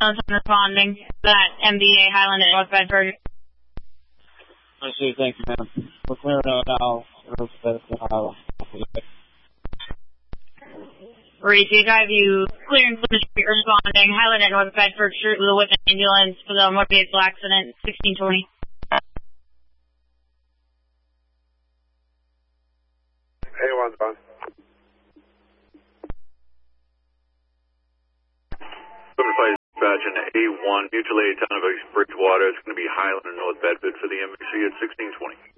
responding. That MBA Highland at North Bedford. I see, thank you, ma'am. We're clearing out now. Repeat, I have you clearing Plymouth Street responding. Highland at North Bedford Street with an ambulance for the motor vehicle accident, 1620. A1's fine. Dispatch in A1, mutual aid, town of Bridgewater. It's going to be Highland and North Bedford for the MVC at 1620.